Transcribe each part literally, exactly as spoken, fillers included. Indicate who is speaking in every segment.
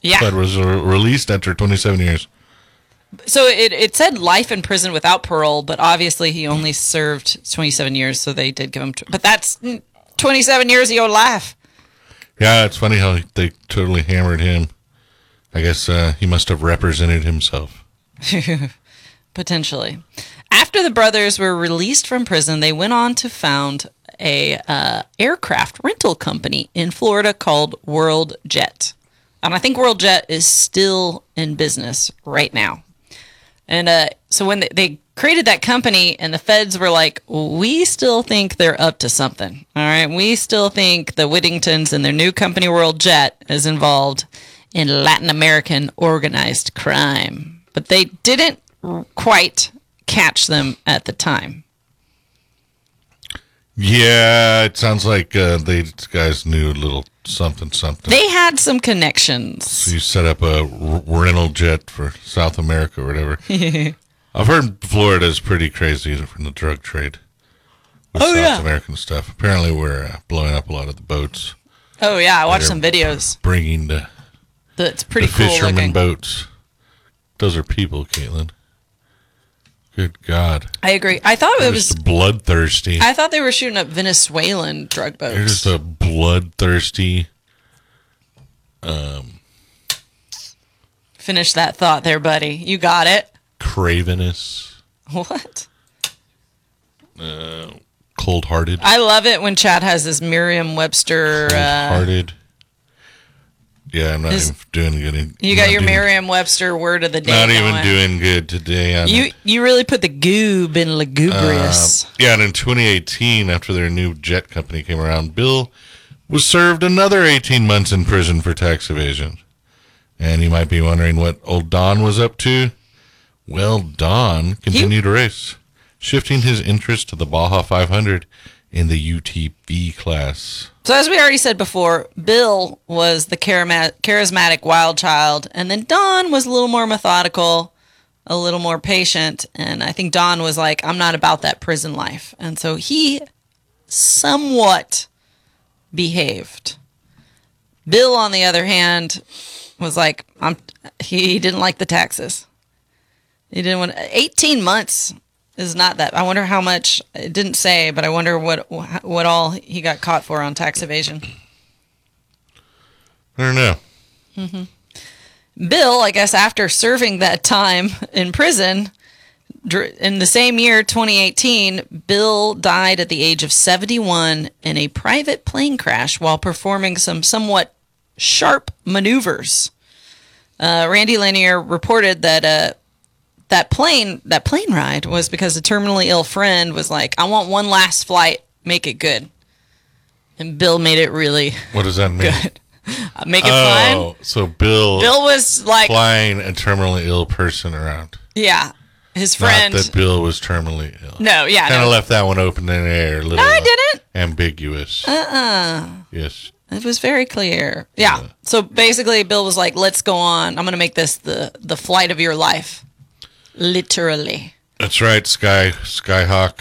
Speaker 1: Yeah.
Speaker 2: But was re- released after twenty-seven years.
Speaker 1: So it, it said life in prison without parole, but obviously he only served twenty-seven years, so they did give him... T- but that's twenty-seven years of your life.
Speaker 2: Yeah, it's funny how they totally hammered him. I guess uh, he must have represented himself.
Speaker 1: Potentially. After the brothers were released from prison, they went on to found a uh, aircraft rental company in Florida called World Jet. And I think World Jet is still in business right now. And uh, so when they, they created that company and the feds were like, we still think they're up to something. All right. We still think the Whittingtons and their new company, World Jet, is involved in Latin American organized crime. But they didn't quite catch them at the time.
Speaker 2: Yeah, it sounds like uh, they guys knew a little something, something.
Speaker 1: They had some connections.
Speaker 2: So you set up a r- rental jet for South America or whatever. I've heard Florida is pretty crazy from the drug trade with
Speaker 1: Oh,
Speaker 2: South
Speaker 1: yeah.
Speaker 2: American stuff. Apparently, we're uh, blowing up a lot of the boats.
Speaker 1: Oh, yeah. I watched
Speaker 2: They're
Speaker 1: some videos.
Speaker 2: Bringing the,
Speaker 1: That's pretty
Speaker 2: the
Speaker 1: cool
Speaker 2: fisherman
Speaker 1: looking.
Speaker 2: boats. Those are people, Caitlin. Good God.
Speaker 1: I agree. I thought
Speaker 2: They're
Speaker 1: it was...
Speaker 2: just bloodthirsty.
Speaker 1: I thought they were shooting up Venezuelan drug boats.
Speaker 2: They're just a bloodthirsty... Um,
Speaker 1: Finish that thought there, buddy. You got it.
Speaker 2: cravenous,
Speaker 1: What?
Speaker 2: uh, cold-hearted.
Speaker 1: I love it when Chad has this Merriam-Webster. Uh,
Speaker 2: Cold-hearted. Yeah, I'm not
Speaker 1: Is-
Speaker 2: even doing good.
Speaker 1: you got
Speaker 2: not
Speaker 1: your
Speaker 2: doing-
Speaker 1: Merriam-Webster word of the day.
Speaker 2: Not even
Speaker 1: going.
Speaker 2: doing good today. On
Speaker 1: You
Speaker 2: it.
Speaker 1: you really put the goob in lugubrious.
Speaker 2: Uh, yeah, and in twenty eighteen, after their new jet company came around, Bill was served another eighteen months in prison for tax evasion. And you might be wondering what old Don was up to. Well, Don continued to race, shifting his interest to the Baja five hundred in the U T V class.
Speaker 1: So as we already said before, Bill was the charima- charismatic wild child, and then Don was a little more methodical, a little more patient, and I think Don was like, I'm not about that prison life. And so he somewhat behaved. Bill, on the other hand, was like, I'm he didn't like the taxes. He didn't want eighteen months is not that. I wonder how much, it didn't say, but I wonder what what all he got caught for on tax evasion.
Speaker 2: I don't know.
Speaker 1: Mm-hmm. Bill, I guess after serving that time in prison, dr- in the same year, twenty eighteen, Bill died at the age of seventy-one in a private plane crash while performing some somewhat sharp maneuvers. Uh, Randy Lanier reported that uh, that plane that plane ride was because a terminally ill friend was like, I want one last flight, make it good. And Bill made it really
Speaker 2: What does that mean?
Speaker 1: good. Make it
Speaker 2: Oh,
Speaker 1: fun.
Speaker 2: so Bill,
Speaker 1: Bill was like,
Speaker 2: flying a terminally ill person around.
Speaker 1: yeah, his friend.
Speaker 2: Not that Bill was terminally ill.
Speaker 1: No, yeah.
Speaker 2: Kind of
Speaker 1: no.
Speaker 2: left that one open in the air. A little
Speaker 1: No, I didn't.
Speaker 2: ambiguous.
Speaker 1: Uh-uh.
Speaker 2: Yes.
Speaker 1: It was very clear. Yeah.
Speaker 2: Yeah.
Speaker 1: So basically, Bill was like, let's go on. I'm going to make this the, the flight of your life. Literally.
Speaker 2: That's right, Sky, Skyhawk.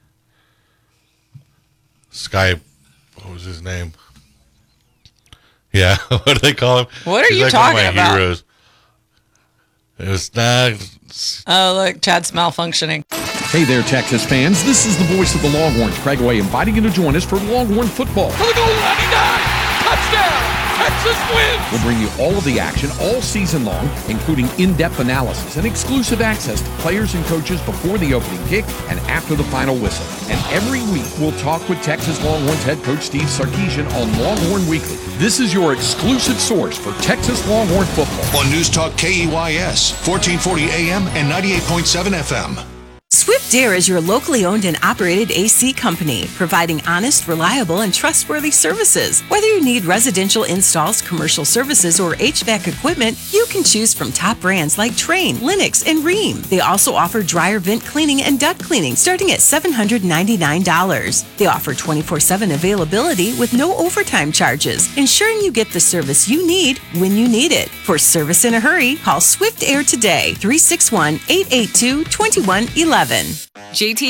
Speaker 2: Sky, what was his name? Yeah, what do they call him?
Speaker 1: What are
Speaker 2: He's
Speaker 1: you
Speaker 2: like
Speaker 1: talking
Speaker 2: one of my
Speaker 1: about?
Speaker 2: Heroes. It was not.
Speaker 1: Oh, look, Chad's malfunctioning.
Speaker 3: Hey there, Texas fans. This is the voice of the Longhorns, Craig Way, inviting you to join us for Longhorn football.
Speaker 4: For the goal line, he dives. Touchdown. Texas wins.
Speaker 3: We'll bring you all of the action all season long, including in-depth analysis and exclusive access to players and coaches before the opening kick and after the final whistle. And every week, we'll talk with Texas Longhorns head coach Steve Sarkisian on Longhorn Weekly. This is your exclusive source for Texas Longhorn football.
Speaker 5: On News Talk K E Y S, fourteen forty A M and ninety-eight point seven F M.
Speaker 6: Swift Air is your locally owned and operated A C company, providing honest, reliable, and trustworthy services. Whether you need residential installs, commercial services, or H V A C equipment, you can choose from top brands like Trane, Lennox, and Rheem. They also offer dryer vent cleaning and duct cleaning starting at seven hundred ninety-nine dollars. They offer twenty-four seven availability with no overtime charges, ensuring you get the service you need when you need it. For service in a hurry, call Swift Air today, three six one, eight eight two, two one one one. J T